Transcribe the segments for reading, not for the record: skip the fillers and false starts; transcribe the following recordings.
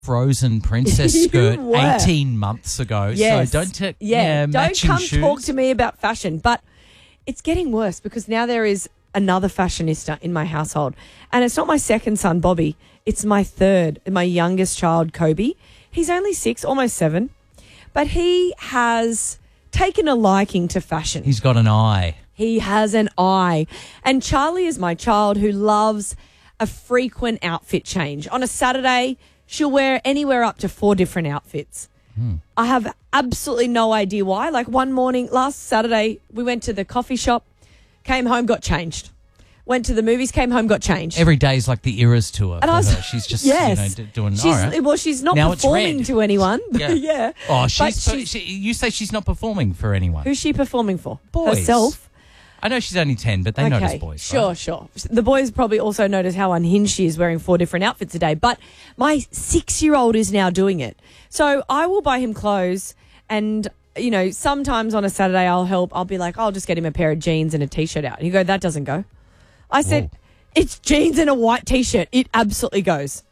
Frozen princess You skirt were. 18 months ago. Yes. So don't don't matching come shoes. talk to me about fashion. But it's getting worse because now there is another fashionista in my household. And it's not my second son, Bobby. It's my third, my youngest child, Kobe. He's only 6, almost 7. But he has taken a liking to fashion. He's got an eye. He has an eye. And Charlie is my child who loves a frequent outfit change. On a Saturday, she'll wear anywhere up to 4 different outfits. I have absolutely no idea why. Like one morning, last Saturday, we went to the coffee shop, came home, got changed. Went to the movies, came home, got changed. Every day's like the Eras tour. And I was, She's just yes. doing She's, all right. Well, she's not Now it's performing red. to anyone. Yeah. Yeah. Oh, But you say she's not performing for anyone. who's she performing for? Boys. Herself? I know she's only 10, but they notice boys. Sure, right? sure. The boys probably also notice how unhinged she is wearing 4 different outfits a day. But my 6-year-old is now doing it. So I will buy him clothes and, you know, sometimes on a Saturday I'll help. I'll be like, I'll just get him a pair of jeans and a T-shirt out. And he'll go, that doesn't go. I said, it's jeans and a white T-shirt. It absolutely goes.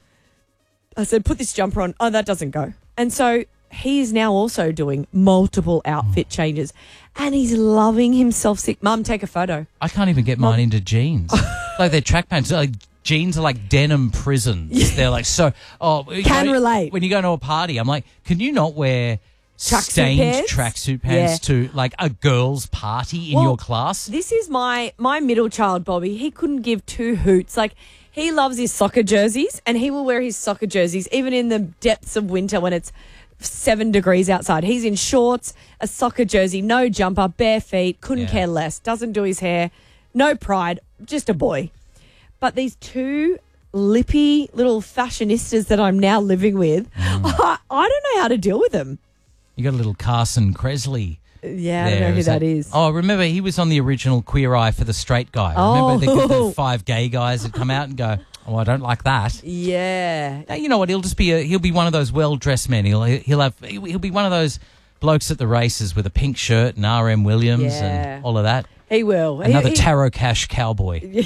I said, put this jumper on. Oh, that doesn't go. And so he is now also doing multiple outfit changes. And he's loving himself sick. Mum, take a photo. I can't even get mine into jeans. Like they're track pants. Like jeans are like denim prisons. They're like so. Oh, Can relate. When you go to a party, I'm like, can you not wear Tracksuit stained pants? tracksuit pants to like a girls' party in Well, your class? This is my middle child, Bobby. He couldn't give 2 hoots. Like, he loves his soccer jerseys, and he will wear his soccer jerseys even in the depths of winter when it's 7 degrees outside. He's in shorts, a soccer jersey, no jumper, bare feet, couldn't care less, doesn't do his hair, no pride, just a boy. But these 2 lippy little fashionistas that I'm now living with, I don't know how to deal with them. You got a little Carson Kresley. Yeah, I don't know who that is. Oh, remember he was on the original Queer Eye for the Straight Guy. Remember the 5 gay guys that come out and go, oh, I don't like that. Yeah. Now, you know what? He'll just be he'll be one of those well-dressed men. He'll be one of those blokes at the races with a pink shirt and R.M. Williams and all of that. He will. Another Tarot Cash cowboy.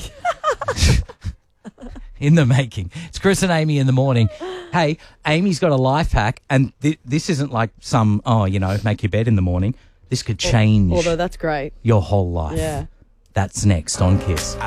In the making. It's Chris and Amy in the morning. Hey, Amy's got a life hack, and this isn't like some, make your bed in the morning. This could change Although that's great. your whole life. Yeah. That's next on Kiss.